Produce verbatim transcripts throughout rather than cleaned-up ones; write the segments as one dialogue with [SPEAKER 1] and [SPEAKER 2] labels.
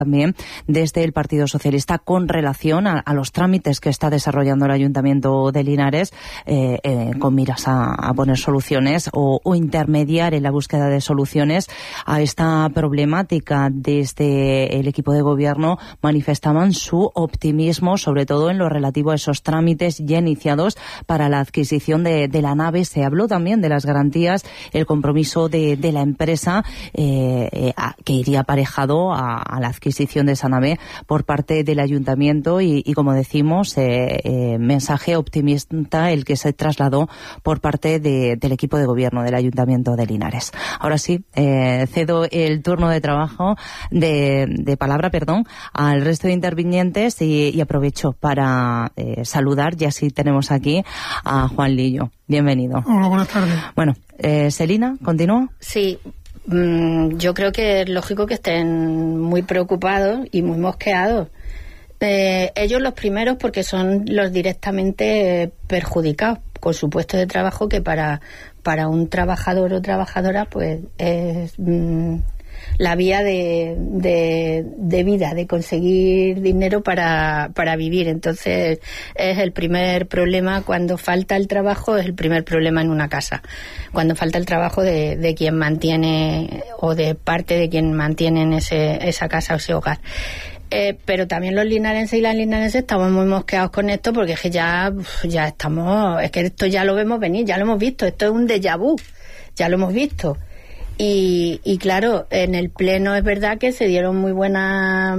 [SPEAKER 1] también desde el Partido Socialista con relación a, a los trámites que está desarrollando el Ayuntamiento de Linares eh, eh, con miras a, a poner soluciones o, o intermediar en la búsqueda de soluciones a esta problemática. Desde el equipo de gobierno manifestaban su optimismo, sobre todo en lo relativo a esos trámites ya iniciados para la adquisición de, de la nave. Se habló también de las garantías, el compromiso de, de la empresa eh, eh, a, que iría aparejado a, a la adquisición de esa nave por parte del Ayuntamiento y, y como decimos, eh, eh, mensaje optimista el que se trasladó por parte de, del equipo de gobierno del Ayuntamiento de Linares. Ahora sí, eh, cedo el turno de trabajo, de, de palabra, perdón, al resto de intervinientes y, y aprovecho para eh, saludar, ya sí tenemos aquí a Juan Lillo. Bienvenido.
[SPEAKER 2] Hola, buenas tardes.
[SPEAKER 1] Bueno, eh, Selina, ¿continúa?
[SPEAKER 3] Sí. Yo creo que es lógico que estén muy preocupados y muy mosqueados. Eh, ellos los primeros porque son los directamente perjudicados con su puesto de trabajo, que para, para un trabajador o trabajadora pues es mm, la vía de, de, de vida, de conseguir dinero para, para vivir. Entonces es el primer problema. Cuando falta el trabajo es el primer problema en una casa, cuando falta el trabajo de, de quien mantiene o de parte de quien mantiene en ese, esa casa o ese hogar. Eh, pero también los linarenses y las linarenses estamos muy mosqueados con esto, porque es que ya, ya estamos, es que esto ya lo vemos venir, ya lo hemos visto, esto es un déjà vu, ya lo hemos visto. Y, y claro, en el pleno es verdad que se dieron muy buenas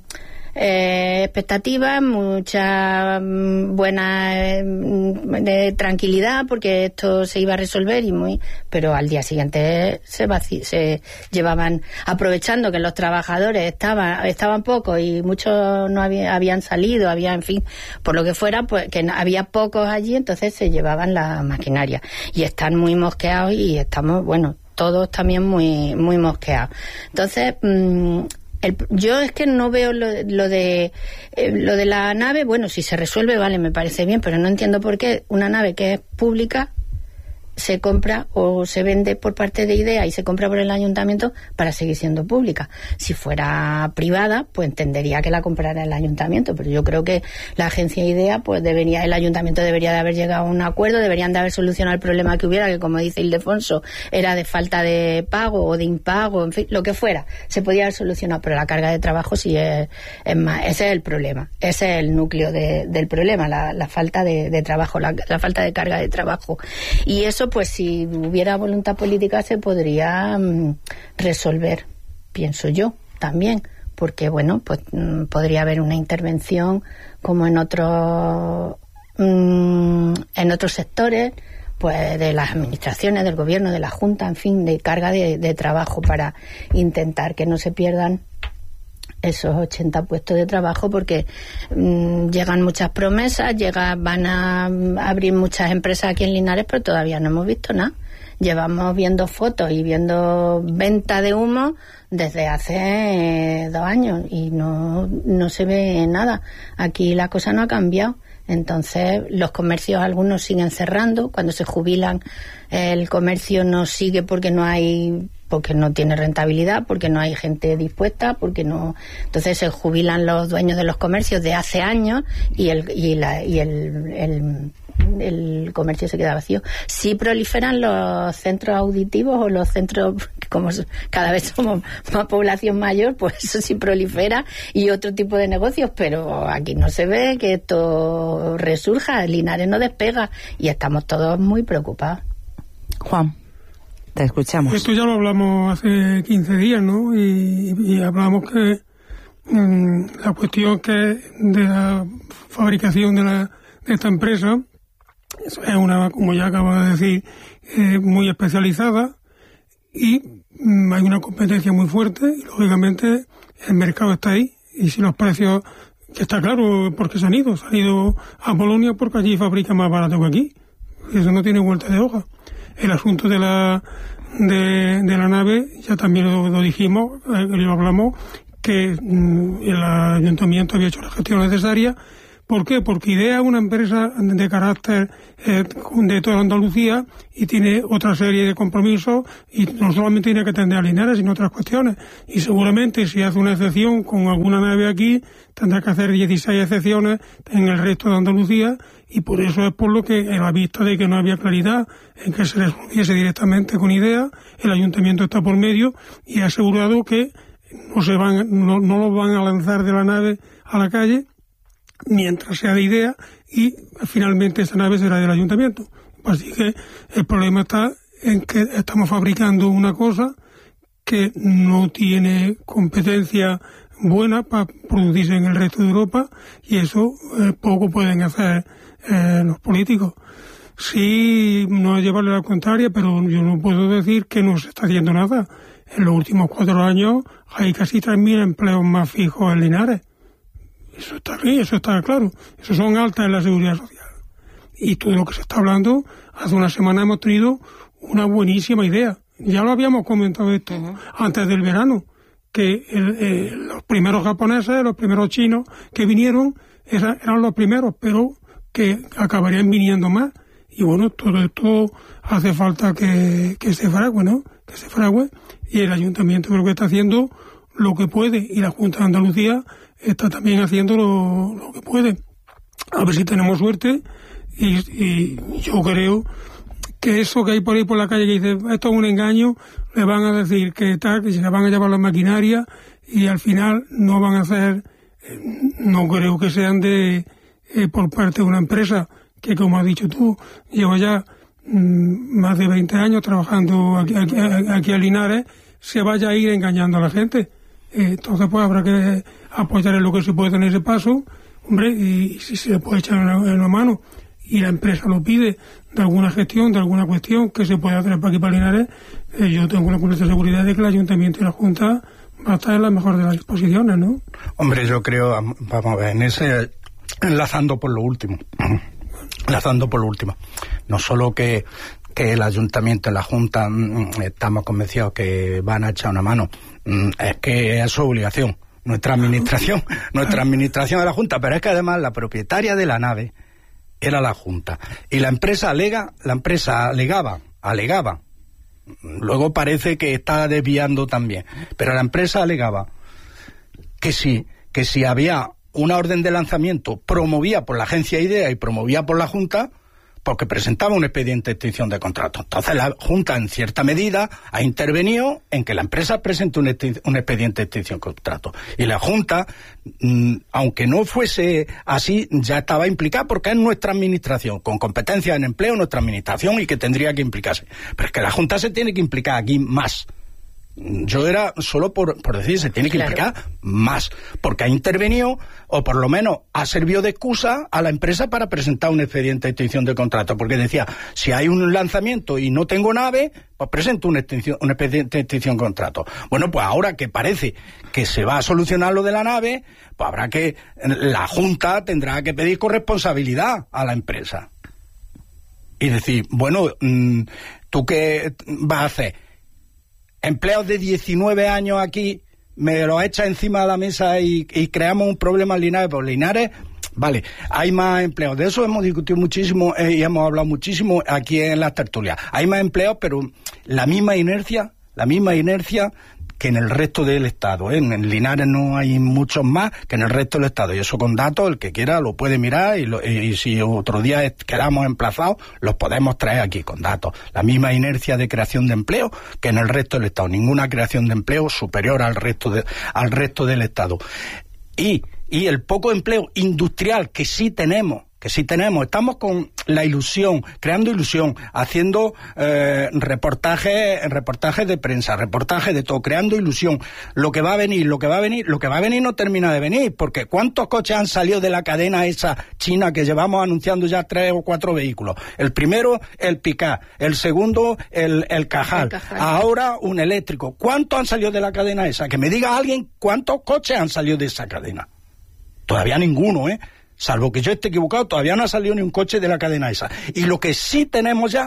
[SPEAKER 3] eh, expectativas, mucha buena eh, tranquilidad, porque esto se iba a resolver, y muy, pero al día siguiente se, vaci- se llevaban, aprovechando que los trabajadores estaban estaban pocos y muchos no había, habían salido, había, en fin, por lo que fuera, pues que había pocos allí, entonces se llevaban la maquinaria. Y están muy mosqueados y estamos, bueno, todos también muy muy mosqueados. Entonces, mmm, el, yo es que no veo lo, lo de eh, lo de la nave. Bueno, si se resuelve, vale, me parece bien, pero no entiendo por qué una nave que es pública se compra o se vende por parte de IDEA y se compra por el ayuntamiento para seguir siendo pública. Si fuera privada, pues entendería que la comprara el ayuntamiento, pero yo creo que la agencia IDEA, pues debería, el ayuntamiento debería de haber llegado a un acuerdo, deberían de haber solucionado el problema que hubiera, que como dice Ildefonso, era de falta de pago o de impago, en fin, lo que fuera, se podía haber solucionado, pero la carga de trabajo sí es, es más, ese es el problema, ese es el núcleo de, del problema, la, la falta de, de trabajo, la, la falta de carga de trabajo. Y eso, pues si hubiera voluntad política se podría um, resolver, pienso yo también, porque bueno, pues um, podría haber una intervención como en otros um, en otros sectores, pues de las administraciones, del gobierno, de la Junta, en fin, de carga de, de trabajo, para intentar que no se pierdan esos ochenta puestos de trabajo, porque mmm, llegan muchas promesas, llega, van a abrir muchas empresas aquí en Linares, pero todavía no hemos visto nada. Llevamos viendo fotos y viendo venta de humo desde hace eh, dos años y no, no se ve nada. Aquí la cosa no ha cambiado. Entonces los comercios, algunos siguen cerrando. Cuando se jubilan, el comercio no sigue porque no hay, porque no tiene rentabilidad, porque no hay gente dispuesta, porque no. Entonces se jubilan los dueños de los comercios de hace años y el y la y el, el el comercio se queda vacío. Sí proliferan los centros auditivos o los centros, como cada vez somos más población mayor, pues eso sí prolifera, y otro tipo de negocios, pero aquí no se ve que esto resurja. Linares no despega y estamos todos muy preocupados.
[SPEAKER 1] Juan, te escuchamos.
[SPEAKER 2] Esto ya lo hablamos hace quince días, ¿no? Y, y hablamos que mmm, la cuestión que de la fabricación de, la, de esta empresa es una, como ya acabo de decir, eh, muy especializada, y mmm, hay una competencia muy fuerte, y lógicamente el mercado está ahí, y si los precios, que está claro porque se han ido, se han ido a Polonia porque allí fabrican más barato que aquí, y eso no tiene vuelta de hoja. El asunto de la de, de la nave, ya también lo, lo dijimos, eh, lo hablamos, que mmm, el ayuntamiento había hecho la gestión necesaria ¿Por qué? Porque IDEA es una empresa de carácter eh, de toda Andalucía y tiene otra serie de compromisos y no solamente tiene que atender a Linares, sino otras cuestiones. Y seguramente si hace una excepción con alguna nave aquí, tendrá que hacer dieciséis excepciones en el resto de Andalucía, y por eso es por lo que, a la vista de que no había claridad en que se resolviese directamente con IDEA, el ayuntamiento está por medio y ha asegurado que no se van, no, no los van a lanzar de la nave a la calle mientras sea de IDEA, y finalmente esa nave será del ayuntamiento. Así que el problema está en que estamos fabricando una cosa que no tiene competencia buena para producirse en el resto de Europa, y eso eh, poco pueden hacer eh, los políticos. Sí, no es llevarle la contraria, pero yo no puedo decir que no se está haciendo nada. En los últimos cuatro años hay casi tres mil empleos más fijos en Linares. Eso está bien, eso está claro. Eso son altas en la seguridad social. Y todo lo que se está hablando, hace una semana hemos tenido una buenísima idea. Ya lo habíamos comentado esto uh-huh. antes del verano, que el, eh, los primeros japoneses, los primeros chinos que vinieron, eran, eran los primeros, pero que acabarían viniendo más. Y bueno, todo esto hace falta que, que se frague, ¿no? Que se frague. Y el ayuntamiento creo que está haciendo lo que puede, y la Junta de Andalucía está también haciendo lo, lo que puede. A ver si tenemos suerte, y, y yo creo que eso que hay por ahí por la calle que dice esto es un engaño, le van a decir que tal, que se van a llevar la maquinaria, y al final no van a hacer, eh, no creo que sean de eh, por parte de una empresa que, como has dicho tú, lleva ya mmm, más de veinte años trabajando aquí, aquí, aquí en Linares, se vaya a ir engañando a la gente. Eh, entonces pues habrá que apoyar en lo que se puede en ese paso, hombre, y, y si se le puede echar en la, en la mano y la empresa lo pide, de alguna gestión, de alguna cuestión que se pueda hacer para aquí para Linares, eh, yo tengo la completa seguridad de que el ayuntamiento y la Junta va a estar en la mejor de las disposiciones, ¿no?
[SPEAKER 4] Hombre, yo creo, vamos a ver, en ese, enlazando por lo último, enlazando por lo último, no solo que que el ayuntamiento y la Junta mmm, estamos convencidos que van a echar una mano, mmm, es que es su obligación, nuestra administración, nuestra administración de la Junta, pero es que además la propietaria de la nave era la Junta, y la empresa alega, la empresa alegaba, alegaba, luego parece que está desviando también, pero la empresa alegaba que si, que si había una orden de lanzamiento promovida por la agencia IDEA y promovida por la Junta, porque presentaba un expediente de extinción de contrato. Entonces la Junta, en cierta medida, ha intervenido en que la empresa presente un, un expediente de extinción de contrato. Y la Junta, mmm, aunque no fuese así, ya estaba implicada porque es nuestra administración, con competencia en empleo, nuestra administración, y que tendría que implicarse. Pero es que la Junta se tiene que implicar aquí más. Yo era solo por, por decir, se tiene que claro. implicar más, porque ha intervenido, o por lo menos ha servido de excusa a la empresa para presentar un expediente de extinción de contrato, porque decía, si hay un lanzamiento y no tengo nave, pues presento un, extinción, un expediente de extinción de contrato. Bueno, pues ahora que parece que se va a solucionar lo de la nave, pues habrá que, la Junta tendrá que pedir corresponsabilidad a la empresa. Y decir, bueno, ¿tú qué vas a hacer? Empleos de diecinueve años aquí, me lo echa encima de la mesa y, y creamos un problema en Linares. Pues Linares, vale, hay más empleos. De eso hemos discutido muchísimo eh, y hemos hablado muchísimo aquí en las tertulias. Hay más empleos, pero la misma inercia, la misma inercia que en el resto del Estado, ¿eh? En Linares no hay muchos más que en el resto del Estado, y eso con datos, el que quiera lo puede mirar, y, lo, y, y si otro día quedamos emplazados, los podemos traer aquí con datos. La misma inercia de creación de empleo que en el resto del Estado, ninguna creación de empleo superior al resto de, al resto del Estado. Y, y el poco empleo industrial que sí tenemos, que sí tenemos, estamos con la ilusión, creando ilusión, haciendo eh, reportajes, reportajes de prensa, reportajes de todo, creando ilusión. Lo que va a venir, lo que va a venir, lo que va a venir no termina de venir, porque ¿cuántos coches han salido de la cadena esa china que llevamos anunciando ya tres o cuatro vehículos? El primero, el Pickup, el segundo, el, el Cajal, el Cajal, ahora un eléctrico. ¿Cuántos han salido de la cadena esa? Que me diga alguien cuántos coches han salido de esa cadena. Todavía ninguno, ¿eh? Salvo que yo esté equivocado, todavía no ha salido ni un coche de la cadena esa. Y lo que sí tenemos ya,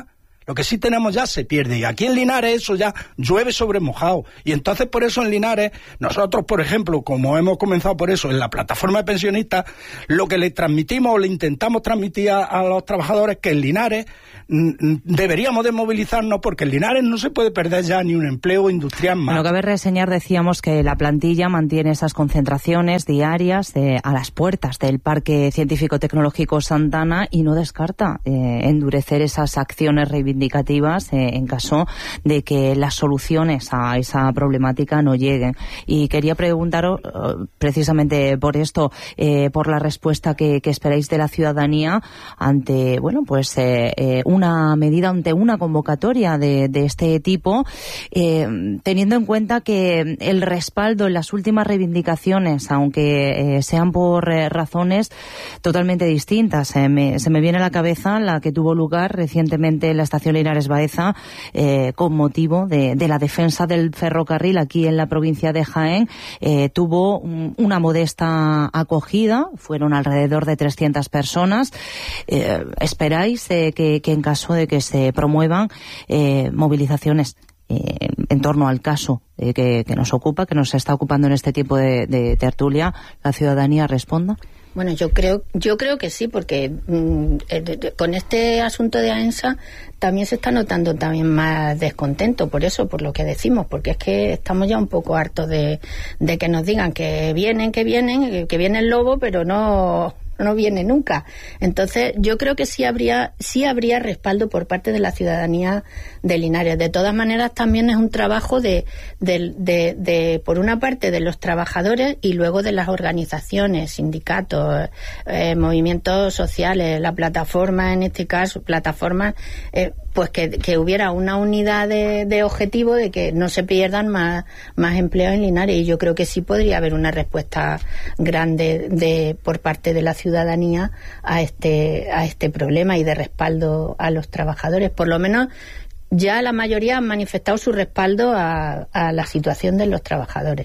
[SPEAKER 4] Lo que sí tenemos ya se pierde. Y aquí en Linares eso ya llueve sobre mojado. Y entonces por eso en Linares, nosotros, por ejemplo, como hemos comenzado por eso, en la plataforma de pensionistas, lo que le transmitimos o le intentamos transmitir a, a los trabajadores que en Linares mm, deberíamos de movilizarnos, porque en Linares no se puede perder ya ni un empleo industrial más.
[SPEAKER 1] Bueno, cabe reseñar, decíamos, que la plantilla mantiene esas concentraciones diarias de, a las puertas del Parque Científico-Tecnológico Santana y no descarta eh, endurecer esas acciones reivindicativas eh, en caso de que las soluciones a esa problemática no lleguen. Y quería preguntaros, uh, precisamente por esto, eh, por la respuesta que, que esperáis de la ciudadanía ante, bueno, pues eh, eh, una medida, ante una convocatoria de, de este tipo, eh, teniendo en cuenta que el respaldo en las últimas reivindicaciones, aunque eh, sean por eh, razones totalmente distintas, eh, me, se me viene a la cabeza la que tuvo lugar recientemente en la estación Linares Baeza, eh, con motivo de, de la defensa del ferrocarril aquí en la provincia de Jaén, eh, tuvo un, una modesta acogida, fueron alrededor de trescientas personas. Eh, ¿Esperáis eh, que, que en caso de que se promuevan eh, movilizaciones eh, en torno al caso eh, que, que nos ocupa, que nos está ocupando en este tipo de, de tertulia, la ciudadanía responda?
[SPEAKER 3] Bueno, yo creo yo creo que sí, porque mmm, con este asunto de AENSA también se está notando también más descontento, por eso, por lo que decimos, porque es que estamos ya un poco hartos de, de que nos digan que vienen, que vienen, que viene el lobo, pero no... no viene nunca. Entonces, yo creo que sí habría sí habría respaldo por parte de la ciudadanía de Linares. De todas maneras, también es un trabajo de, de, de, de por una parte, de los trabajadores y luego de las organizaciones, sindicatos, eh, movimientos sociales, la plataforma, en este caso, plataformas, eh, pues que, que hubiera una unidad de, de objetivo de que no se pierdan más, más empleos en Linares. Y yo creo que sí podría haber una respuesta grande de por parte de la ciudadanía a este a este problema y de respaldo a los trabajadores. Por lo menos ya la mayoría han manifestado su respaldo a, a la situación de los trabajadores.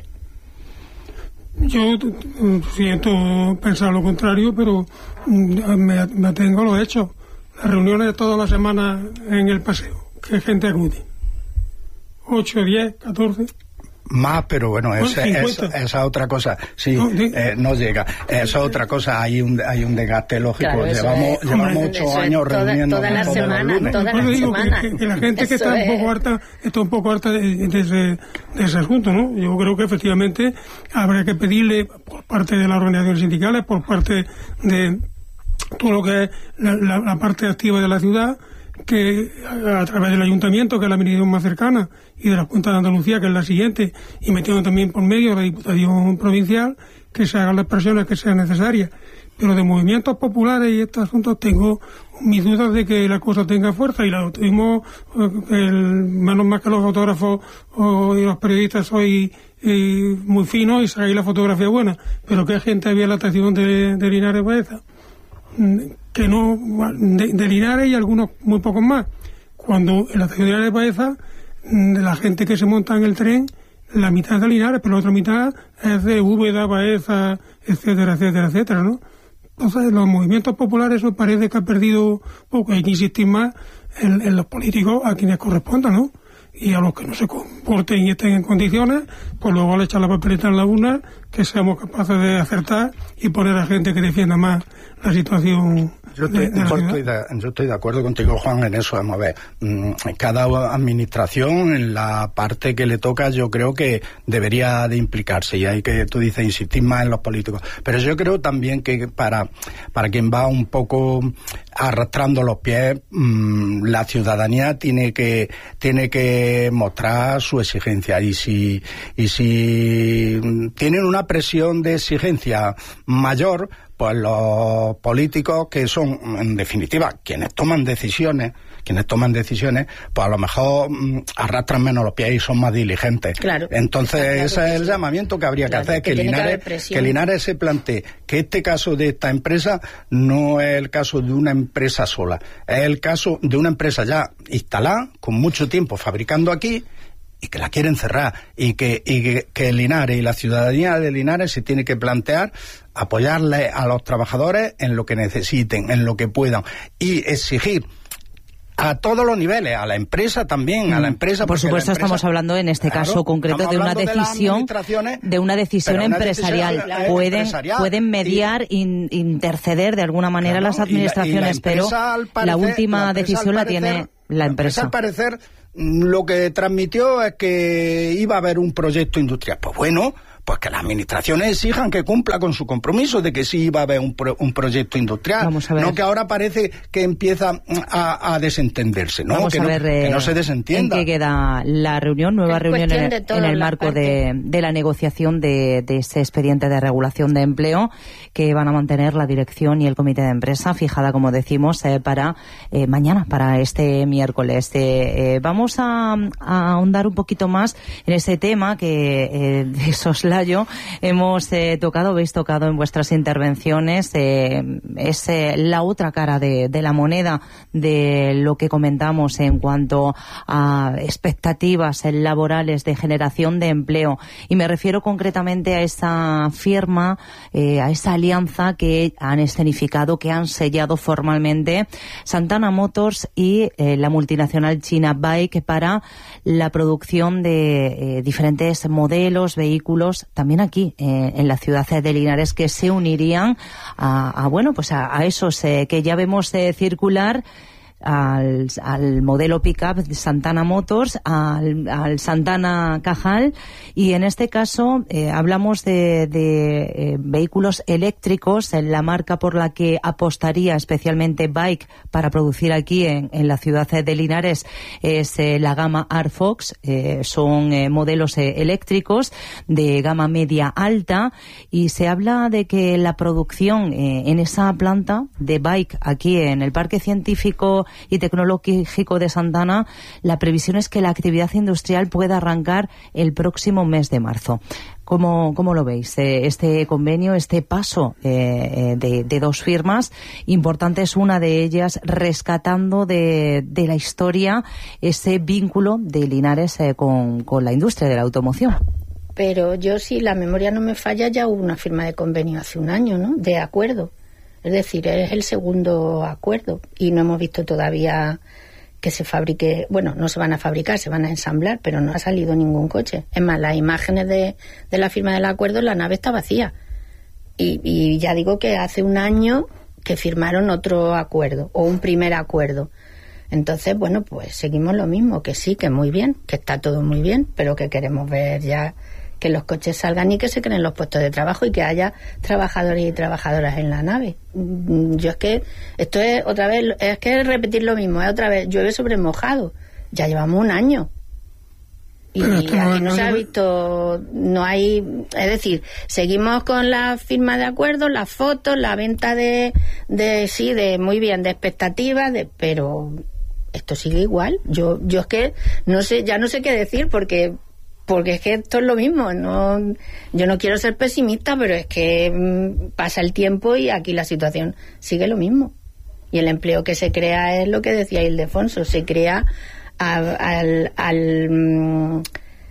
[SPEAKER 2] Yo siento pensar lo contrario, pero me, me atengo a los hechos. Las reuniones todas las semanas en el paseo, ¿qué gente acude? ¿ocho, diez, catorce?
[SPEAKER 4] Más, pero bueno, esa es, es otra cosa. Sí, no, eh, no llega. Esa es otra cosa. Hay un hay un desgaste lógico. Claro, llevamos es, llevamos ocho eso años
[SPEAKER 3] toda,
[SPEAKER 4] reuniendo
[SPEAKER 3] toda la semana, toda la
[SPEAKER 2] digo
[SPEAKER 3] semana.
[SPEAKER 2] Que, que, que la gente que está es. un poco harta está un poco harta de, de, ese, de ese asunto, ¿no? Yo creo que efectivamente habría que pedirle por parte de las organizaciones sindicales, por parte de todo lo que es la, la, la parte activa de la ciudad, que a través del ayuntamiento, que es la administración más cercana, y de la Junta de Andalucía, que es la siguiente, y metiendo también por medio la Diputación Provincial, que se hagan las presiones que sean necesarias. Pero de movimientos populares y estos asuntos tengo mis dudas de que la cosa tenga fuerza, y la tuvimos, el, menos más que los fotógrafos o, y los periodistas sois eh, muy finos y sacáis la fotografía buena, pero ¿qué gente había en la estación de, de Linares Baeza? Que no, de, de Linares y algunos muy pocos más. Cuando en la estación de Linares Baeza, de la gente que se monta en el tren, la mitad es de Linares, pero la otra mitad es de Úbeda, Baeza, etcétera, etcétera, etcétera, ¿no? Entonces, los movimientos populares, eso parece que ha perdido poco. Hay que insistir más en, en los políticos a quienes correspondan, ¿no? Y a los que no se comporten y estén en condiciones, pues luego al echar la papeleta en la urna, que seamos capaces de acertar y poner a gente que defienda más la situación.
[SPEAKER 4] Yo estoy, de, de, yo, estoy de, yo estoy de acuerdo contigo, Juan, en eso. Vamos a ver, cada administración, en la parte que le toca, yo creo que debería de implicarse, y hay que, tú dices, insistir más en los políticos. Pero yo creo también que para, para quien va un poco arrastrando los pies, mmm, la ciudadanía tiene que, tiene que mostrar su exigencia, y si, y si tienen una presión de exigencia mayor, pues los políticos, que son en definitiva quienes toman decisiones, quienes toman decisiones, pues a lo mejor mmm, arrastran menos los pies y son más diligentes. Claro. Entonces claro, ese es el sí. llamamiento que habría claro, que hacer, que, que, Linares, que, que Linares se plantee que este caso de esta empresa no es el caso de una empresa sola, es el caso de una empresa ya instalada, con mucho tiempo fabricando aquí, y que la quieren cerrar, y que, y que, que Linares y la ciudadanía de Linares se tiene que plantear apoyarle a los trabajadores en lo que necesiten, en lo que puedan, y exigir a todos los niveles, a la empresa también, mm. a la empresa.
[SPEAKER 1] Por supuesto, empresa, estamos hablando en este claro, caso concreto de una decisión, de, de una decisión una empresarial. Decisión, pueden, empresarial. Pueden mediar, y, in, interceder de alguna manera claro, las administraciones, y la, y la pero parecer, la última la decisión parecer, la tiene la empresa.
[SPEAKER 4] Al parecer, lo que transmitió es que iba a haber un proyecto industrial. Pues bueno, pues que las administraciones exijan que cumpla con su compromiso de que sí iba a haber un, pro, un proyecto industrial.
[SPEAKER 1] Vamos a ver.
[SPEAKER 4] No que ahora parece que empieza a, a desentenderse, ¿no?
[SPEAKER 1] Vamos
[SPEAKER 4] que,
[SPEAKER 1] a
[SPEAKER 4] no
[SPEAKER 1] ver,
[SPEAKER 4] que no se desentienda.
[SPEAKER 1] ¿En qué queda la reunión, nueva es reunión en el, en el marco de, de la negociación de, de ese expediente de regulación de empleo que van a mantener la dirección y el comité de empresa, fijada, como decimos, eh, para eh, mañana, para este miércoles? Eh, eh, vamos a, a ahondar un poquito más en ese tema que eh, de soslayo hemos eh, tocado, habéis tocado en vuestras intervenciones. Eh, es eh, la otra cara de, de la moneda de lo que comentamos en cuanto a expectativas laborales de generación de empleo, y me refiero concretamente a esa firma, eh, a esa alianza que han escenificado, que han sellado formalmente Santana Motors y eh, la multinacional china Bike para la producción de eh, diferentes modelos, vehículos, también aquí eh, en la ciudad de Linares, que se unirían a, a bueno, pues a, a esos eh, que ya vemos eh, circular. Al, al modelo pick-up de Santana Motors, al, al Santana Cajal, y en este caso eh, hablamos de, de eh, vehículos eléctricos. En la marca por la que apostaría especialmente Bike para producir aquí en, en la ciudad de Linares es eh, la gama Arfox. Eh, son eh, modelos eh, eléctricos de gama media alta, y se habla de que la producción eh, en esa planta de Bike aquí en el Parque Científico y Tecnológico de Santana, la previsión es que la actividad industrial pueda arrancar el próximo mes de marzo. ¿Cómo, cómo lo veis? Eh, este convenio, este paso eh, de, de dos firmas importantes, una de ellas rescatando de, de la historia ese vínculo de Linares eh, con, con la industria de la automoción.
[SPEAKER 3] Pero yo, si la memoria no me falla, ya hubo una firma de convenio hace un año, ¿no? De acuerdo. Es decir, es el segundo acuerdo y no hemos visto todavía que se fabrique. Bueno, no se van a fabricar, se van a ensamblar, pero no ha salido ningún coche. Es más, las imágenes de, de la firma del acuerdo, la nave está vacía. Y, y ya digo que hace un año que firmaron otro acuerdo, o un primer acuerdo. Entonces, bueno, pues seguimos lo mismo, que sí, que muy bien, que está todo muy bien, pero que queremos ver ya que los coches salgan y que se creen los puestos de trabajo y que haya trabajadores y trabajadoras en la nave. Yo es que, esto es otra vez, es que repetir lo mismo, es otra vez, llueve sobre mojado. Ya llevamos un año. Y aquí no se ha visto, no hay, es decir, seguimos con la firma de acuerdos, las fotos, la venta de, de sí, de muy bien, de expectativas, de, pero esto sigue igual. Yo, yo es que no sé, ya no sé qué decir porque Porque es que esto es lo mismo. No, yo no quiero ser pesimista, pero es que mmm, pasa el tiempo y aquí la situación sigue lo mismo. Y el empleo que se crea es lo que decía Ildefonso, se crea al, al, al,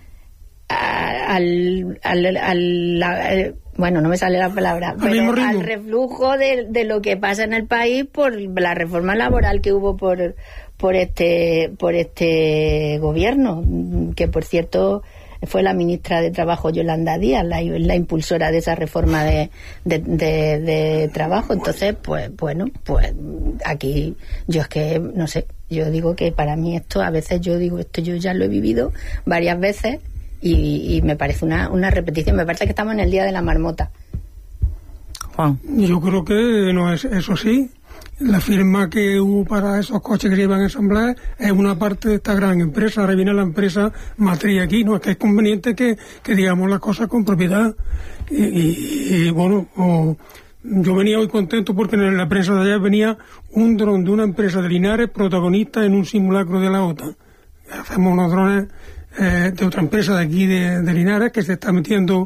[SPEAKER 3] al, al, al la, bueno, no me sale la palabra, pero al reflujo de, de lo que pasa en el país por la reforma laboral que hubo por por este por este gobierno, que por cierto fue la ministra de Trabajo Yolanda Díaz, la, la impulsora de esa reforma de, de, de, de trabajo. Entonces, pues bueno, pues aquí yo es que, no sé, yo digo que para mí esto, a veces yo digo, esto yo ya lo he vivido varias veces y, y me parece una, una repetición, me parece que estamos en el día de la marmota.
[SPEAKER 1] Juan.
[SPEAKER 2] Yo creo que no es eso sí. La firma que hubo para esos coches que se iban a ensamblar es una parte de esta gran empresa. Ahora viene la empresa matriz aquí, no es que es conveniente que, que digamos las cosas con propiedad. Y, y, y bueno, o, yo venía hoy contento porque en la prensa de ayer venía un dron de una empresa de Linares protagonista en un simulacro de la OTAN. Hacemos unos drones eh, de otra empresa de aquí de, de Linares que se está metiendo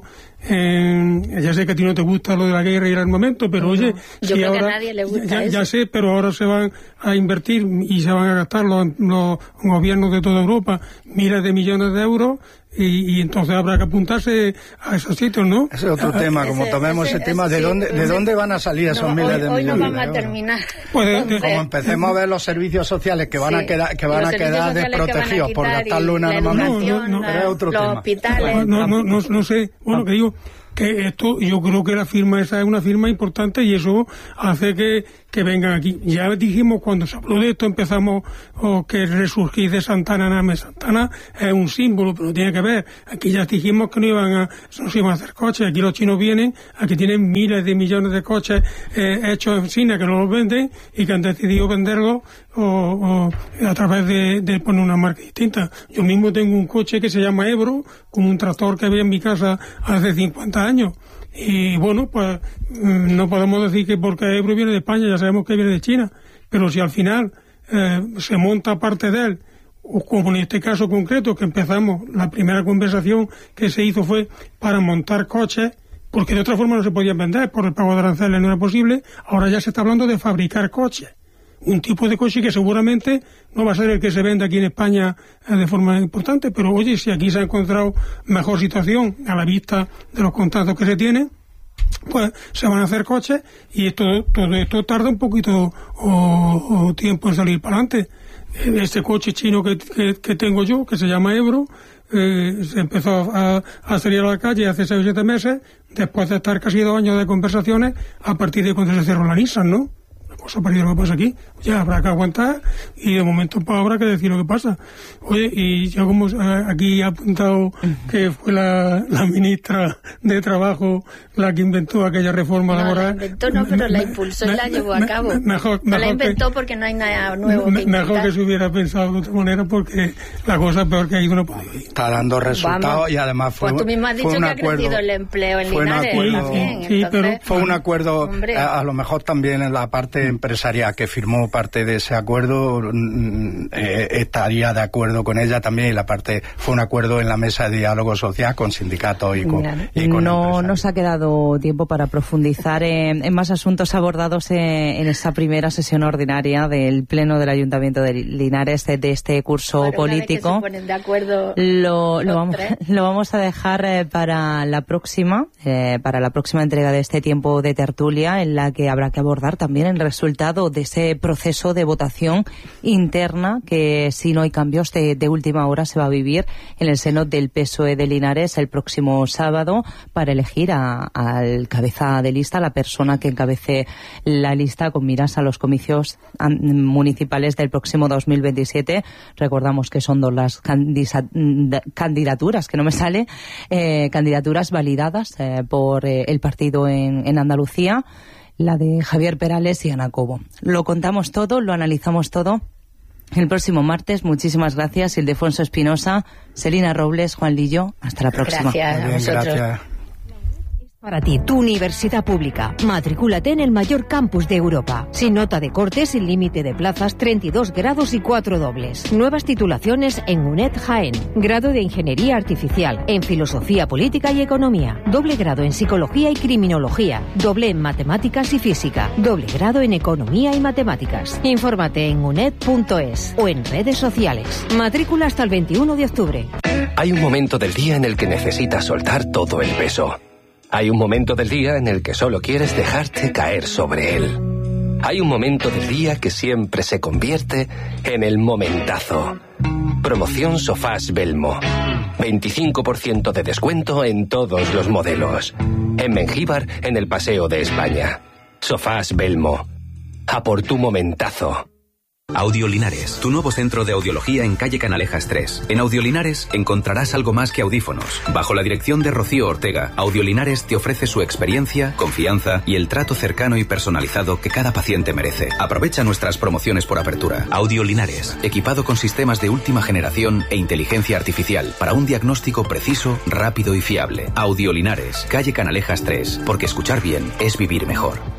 [SPEAKER 2] en, ya sé que a ti no te gusta lo de la guerra y el armamento, pero no, oye,
[SPEAKER 3] yo
[SPEAKER 2] si
[SPEAKER 3] creo
[SPEAKER 2] ahora,
[SPEAKER 3] que a nadie le gusta
[SPEAKER 2] ya,
[SPEAKER 3] eso.
[SPEAKER 2] ya sé, pero ahora se van a invertir y se van a gastar los, los gobiernos de toda Europa miles de millones de euros. Y, y entonces habrá que apuntarse a esos sitios, ¿no?
[SPEAKER 4] Ese es otro ah, tema, como ese, tomemos ese, ese tema, ¿de, sí, dónde, ¿de dónde van a salir esos no, miles
[SPEAKER 3] hoy,
[SPEAKER 4] de
[SPEAKER 3] hoy
[SPEAKER 4] millones
[SPEAKER 3] no vamos
[SPEAKER 4] de euros?
[SPEAKER 3] A terminar.
[SPEAKER 2] Pues de, de,
[SPEAKER 4] como empecemos a ver los servicios sociales que van sí, a quedar, que van a quedar desprotegidos por gastarlo en armamento,
[SPEAKER 2] no, no, no,
[SPEAKER 4] pero es otro
[SPEAKER 3] los
[SPEAKER 4] tema.
[SPEAKER 3] Hospitales.
[SPEAKER 2] No, no, no, no sé, bueno, que digo que esto, yo creo que la firma esa es una firma importante y eso hace que, que vengan aquí. Ya dijimos cuando se habló de esto, empezamos oh, que el resurgir de Santana Name Santana es un símbolo, pero no tiene que ver. Aquí ya dijimos que no iban a, no se iban a hacer coches. Aquí los chinos vienen, aquí tienen miles de millones de coches eh, hechos en China que no los venden y que han decidido venderlos o, o a través de, de poner una marca distinta. Yo mismo tengo un coche que se llama Ebro, con un tractor que había en mi casa hace cincuenta años. Y bueno, pues no podemos decir que porque Ebro viene de España, ya sabemos que viene de China, pero si al final eh, se monta parte de él, o como en este caso concreto, que empezamos, la primera conversación que se hizo fue para montar coches, porque de otra forma no se podían vender, por el pago de aranceles no era posible, ahora ya se está hablando de fabricar coches. Un tipo de coche que seguramente no va a ser el que se vende aquí en España eh, de forma importante, pero oye, si aquí se ha encontrado mejor situación a la vista de los contratos que se tienen, pues se van a hacer coches y esto, todo esto tarda un poquito o, o tiempo en salir para adelante. Este coche chino que, que, que tengo yo, que se llama Ebro, eh, se empezó a, a salir a la calle hace seis o siete meses, después de estar casi dos años de conversaciones, a partir de cuando se cerró la Nissan, ¿no? A partir de lo que pasa aquí, ya habrá que aguantar y de momento pues habrá que decir lo que pasa. Oye, y yo como aquí he apuntado que fue la, la ministra de Trabajo la que inventó aquella reforma
[SPEAKER 3] no,
[SPEAKER 2] laboral.
[SPEAKER 3] La inventó no, pero me, la impulsó me, y la llevó a cabo. Me, mejor,
[SPEAKER 2] no
[SPEAKER 3] mejor la inventó
[SPEAKER 2] que,
[SPEAKER 3] porque no hay nada nuevo
[SPEAKER 2] me,
[SPEAKER 3] que
[SPEAKER 2] Mejor que se hubiera pensado de otra manera porque la cosa peor que ha ido no puede ir.
[SPEAKER 4] Está dando resultados. Vamos, y además fue,
[SPEAKER 3] pues tú mismo has dicho que ha
[SPEAKER 4] acuerdo,
[SPEAKER 3] crecido el empleo en Linares
[SPEAKER 4] acuerdo,
[SPEAKER 3] también.
[SPEAKER 2] Sí,
[SPEAKER 3] entonces,
[SPEAKER 2] pero
[SPEAKER 4] fue un acuerdo, a, a lo mejor también en la parte empresarial que firmó parte de ese acuerdo eh, estaría de acuerdo con ella también, y la parte fue un acuerdo en la mesa de diálogo social con sindicatos y con, y con
[SPEAKER 1] no nos ha quedado tiempo para profundizar en, en más asuntos abordados en, en esa primera sesión ordinaria del Pleno del Ayuntamiento de Linares de, de este curso
[SPEAKER 3] bueno,
[SPEAKER 1] político.
[SPEAKER 3] Una vez que se ponen de acuerdo
[SPEAKER 1] lo, lo, vamos, lo vamos a dejar eh, para la próxima, eh, para la próxima entrega de este tiempo de tertulia, en la que habrá que abordar también el resultado de ese proceso de votación interna que, si no hay cambios de, de última hora, se va a vivir en el seno del P S O E de Linares el próximo sábado para elegir al cabeza de lista, la persona que encabece la lista con miras a los comicios municipales del próximo dos mil veintisiete. Recordamos que son dos las candidaturas, que no me sale, eh, candidaturas validadas eh, por eh, el partido en, en Andalucía, la de Javier Perales y Ana Cobo. Lo contamos todo, lo analizamos todo el próximo martes. Muchísimas gracias, Ildefonso Espinosa, Selina Robles, Juan Lillo. Hasta la próxima.
[SPEAKER 3] Gracias a vosotros.
[SPEAKER 4] Gracias.
[SPEAKER 5] Para ti, tu universidad pública. Matricúlate en el mayor campus de Europa. Sin nota de corte, sin límite de plazas, treinta y dos grados y cuatro dobles. Nuevas titulaciones en UNED Jaén. Grado de Ingeniería Artificial, en Filosofía Política y Economía. Doble grado en Psicología y Criminología. Doble en Matemáticas y Física. Doble grado en Economía y Matemáticas. Infórmate en uned punto es o en redes sociales. Matrícula hasta el veintiuno de octubre.
[SPEAKER 6] Hay un momento del día en el que necesitas soltar todo el peso. Hay un momento del día en el que solo quieres dejarte caer sobre él. Hay un momento del día que siempre se convierte en el momentazo. Promoción Sofás Belmo. veinticinco por ciento de descuento en todos los modelos. En Mengíbar, en el Paseo de España. Sofás Belmo. A por tu momentazo.
[SPEAKER 7] Audio Linares, tu nuevo centro de audiología en calle Canalejas tres. En Audio Linares encontrarás algo más que audífonos. Bajo la dirección de Rocío Ortega, Audio Linares te ofrece su experiencia, confianza y el trato cercano y personalizado que cada paciente merece. Aprovecha nuestras promociones por apertura. Audio Linares, equipado con sistemas de última generación e inteligencia artificial para un diagnóstico preciso, rápido y fiable. Audio Linares, calle Canalejas tres, porque escuchar bien es vivir mejor.